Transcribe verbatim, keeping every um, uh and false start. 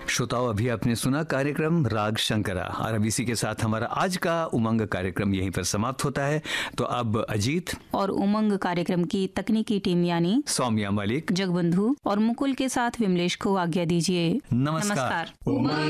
श्रोताओं, अभी आपने सुना कार्यक्रम राग शंकरा और अब इसी के साथ हमारा आज का उमंग कार्यक्रम यहीं पर समाप्त होता है। तो अब अजीत और उमंग कार्यक्रम की तकनीकी टीम यानी सौम्या मलिक, जगबंधु और मुकुल के साथ विमलेश को आज्ञा दीजिए। नमस्कार, नमस्कार।